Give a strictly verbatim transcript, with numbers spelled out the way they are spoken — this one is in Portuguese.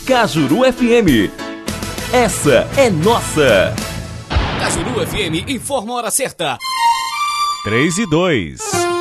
Cajuru F M. Essa é nossa. Cajuru F M informa a hora certa. três e dois.